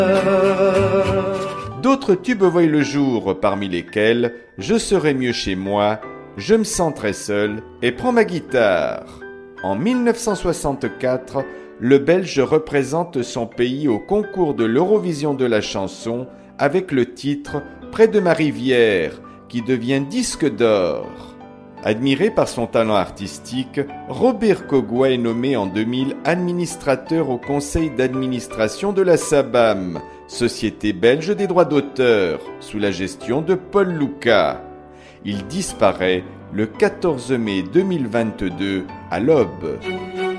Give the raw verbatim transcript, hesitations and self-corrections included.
D'autres tubes voient le jour, parmi lesquels « Je serai mieux chez moi »,« Je me sens très seul » et « Prends ma guitare ». En mille neuf cent soixante-quatre, le Belge représente son pays au concours de l'Eurovision de la chanson avec le titre « Près de ma rivière » qui devient disque d'or. Admiré par son talent artistique, Robert Kogwa est nommé en deux mille administrateur au conseil d'administration de la SABAM, Société belge des droits d'auteur, sous la gestion de Paul Louca. Il disparaît le quatorze mai deux mille vingt-deux à l'aube.